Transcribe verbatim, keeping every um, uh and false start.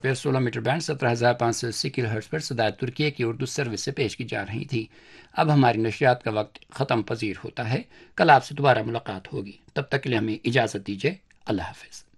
फिर सोलह metre band सत्रह हज़ार पाँच सौ अस्सी किलो हर्ट्ज पर सदात तुर्की की उर्दू सर्विस से पेश की जा रही थी। अब हमारी नशियात का वक्त ख़त्म पजीर होता है। कल आपसे दोबारा मुलाकात होगी, तब तक के लिए हमें इजाज़त दीजिए। अल्लाह हाफिज़।